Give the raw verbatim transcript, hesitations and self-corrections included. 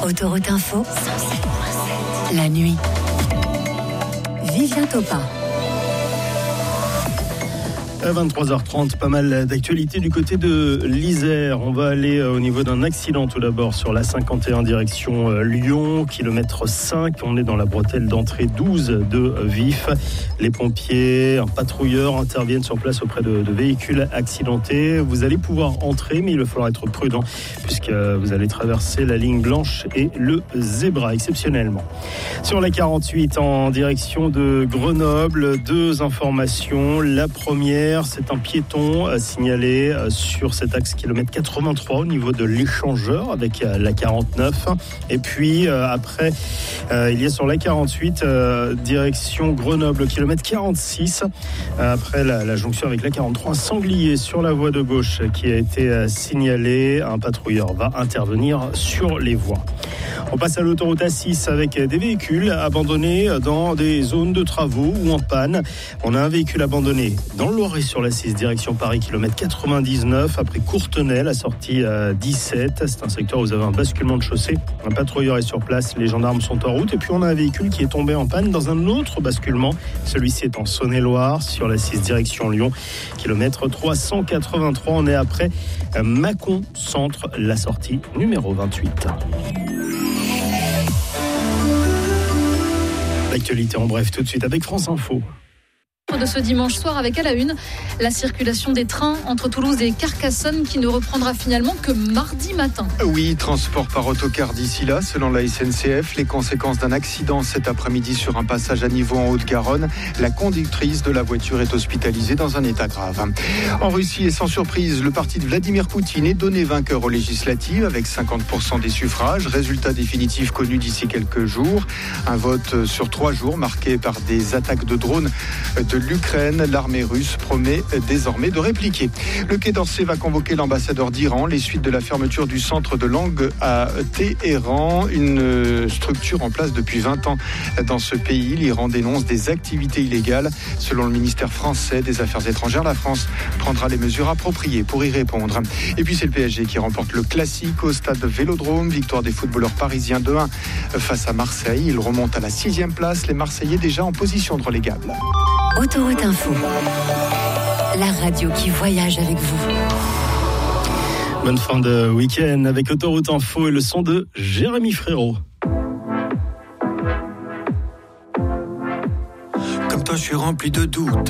Autoroute Info, la nuit. Vivien Topin. À vingt-trois heures trente, pas mal d'actualités du côté de l'Isère. On va aller au niveau d'un accident tout d'abord sur la cinquante et un direction Lyon, kilomètre cinq. On est dans la bretelle d'entrée douze de Vif. Les pompiers, un patrouilleur interviennent sur place auprès de, de véhicules accidentés. Vous allez pouvoir entrer, mais il va falloir être prudent puisque vous allez traverser la ligne blanche et le zébra exceptionnellement. Sur la quarante-huit en direction de Grenoble, deux informations. La première, c'est un piéton signalé sur cet axe kilomètre quatre-vingt-trois au niveau de l'échangeur avec la quarante-neuf. Et puis après, il y a sur la quarante-huit direction Grenoble kilomètre quarante-six. Après la, la jonction avec la quarante-trois, un sanglier sur la voie de gauche qui a été signalé. Un patrouilleur va intervenir sur les voies. On passe à l'autoroute A six avec des véhicules abandonnés dans des zones de travaux ou en panne. On a un véhicule abandonné dans le Loiret sur l'A six, direction Paris, kilomètre quatre-vingt-dix-neuf, après Courtenay, la sortie dix-sept. C'est un secteur où vous avez un basculement de chaussée. Un patrouilleur est sur place, les gendarmes sont en route. Et puis on a un véhicule qui est tombé en panne dans un autre basculement. Celui-ci est en Saône-et-Loire, sur l'A six, direction Lyon, kilomètre trois cent quatre-vingt-trois. On est après Mâcon Centre, la sortie numéro vingt-huit. L'actualité en bref tout de suite avec France Info. De ce dimanche soir avec à la une la circulation des trains entre Toulouse et Carcassonne qui ne reprendra finalement que mardi matin. Oui, transport par autocar d'ici là, selon la S N C F. Les conséquences d'un accident cet après-midi sur un passage à niveau en Haute-Garonne. La conductrice de la voiture est hospitalisée dans un état grave. En Russie, et sans surprise, le parti de Vladimir Poutine est donné vainqueur aux législatives avec cinquante pour cent des suffrages. Résultat définitif connu d'ici quelques jours. Un vote sur trois jours marqué par des attaques de drones de l'Ukraine. L'armée russe promet désormais de répliquer. Le Quai d'Orsay va convoquer l'ambassadeur d'Iran, les suites de la fermeture du centre de langue à Téhéran, une structure en place depuis vingt ans dans ce pays. L'Iran dénonce des activités illégales. Selon le ministère français des Affaires étrangères, la France prendra les mesures appropriées pour y répondre. Et puis c'est le P S G qui remporte le classique au stade Vélodrome. Victoire des footballeurs parisiens deux un face à Marseille. Ils remontent à la sixième place. Les Marseillais déjà en position de relégable. Autoroute Info, la radio qui voyage avec vous. Bonne fin de week-end avec Autoroute Info et le son de Jérémy Frérot. Comme toi, je suis rempli de doutes.